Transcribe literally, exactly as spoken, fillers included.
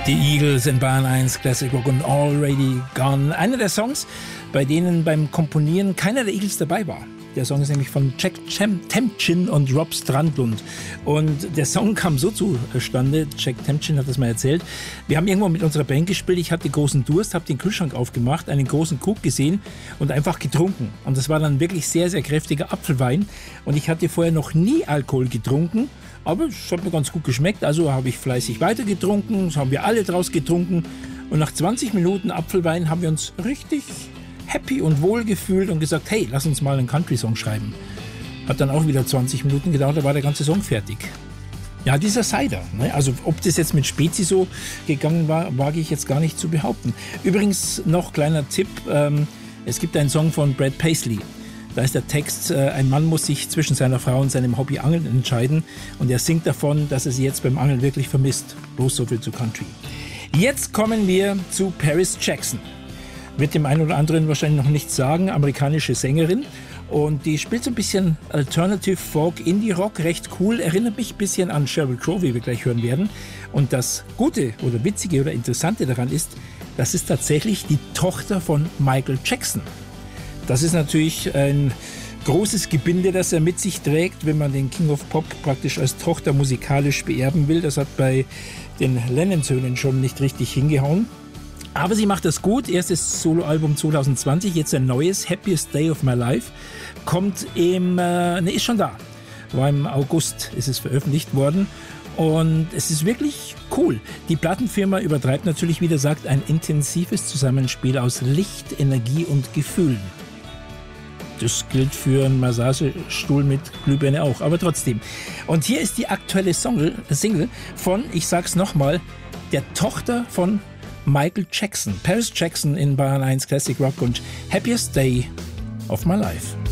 Die Eagles in Bayern eins, Classic Rock und Already Gone. Einer der Songs, bei denen beim Komponieren keiner der Eagles dabei war. Der Song ist nämlich von Jack Temchin und Rob Strandlund. Und der Song kam so zustande, Jack Temchin hat das mal erzählt. Wir haben irgendwo mit unserer Band gespielt, ich hatte großen Durst, habe den Kühlschrank aufgemacht, einen großen Krug gesehen und einfach getrunken. Und das war dann wirklich sehr, sehr kräftiger Apfelwein. Und ich hatte vorher noch nie Alkohol getrunken, aber es hat mir ganz gut geschmeckt. Also habe ich fleißig weiter getrunken, so haben wir alle draus getrunken. Und nach zwanzig Minuten Apfelwein haben wir uns richtig happy und wohl gefühlt und gesagt, hey, lass uns mal einen Country-Song schreiben. Hat dann auch wieder zwanzig Minuten gedauert, da war der ganze Song fertig. Ja, dieser Cider, ne? Also ob das jetzt mit Spezi so gegangen war, wage ich jetzt gar nicht zu behaupten. Übrigens noch kleiner Tipp, ähm, es gibt einen Song von Brad Paisley. Da ist der Text, äh, ein Mann muss sich zwischen seiner Frau und seinem Hobby Angeln entscheiden und er singt davon, dass er sie jetzt beim Angeln wirklich vermisst. Bloß so viel zu Country. Jetzt kommen wir zu Paris Jackson. Wird dem einen oder anderen wahrscheinlich noch nichts sagen, amerikanische Sängerin. Und die spielt so ein bisschen Alternative Folk, Indie Rock, recht cool, erinnert mich ein bisschen an Sheryl Crow, wie wir gleich hören werden. Und das Gute oder Witzige oder Interessante daran ist, das ist tatsächlich die Tochter von Michael Jackson. Das ist natürlich ein großes Gebinde, das er mit sich trägt, wenn man den King of Pop praktisch als Tochter musikalisch beerben will. Das hat bei den Lennon-Söhnen schon nicht richtig hingehauen. Aber sie macht das gut. Erstes Soloalbum zwanzig zwanzig, jetzt ein neues, Happiest Day of My Life. Kommt im, äh, ne, ist schon da. War im August, ist es veröffentlicht worden. Und es ist wirklich cool. Die Plattenfirma übertreibt natürlich wieder, sagt ein intensives Zusammenspiel aus Licht, Energie und Gefühlen. Das gilt für einen Massagestuhl mit Glühbirne auch, aber trotzdem. Und hier ist die aktuelle Single von, ich sag's nochmal, der Tochter von Michael Jackson. Paris Jackson in Bayern eins Classic Rock und Happiest Day of My Life.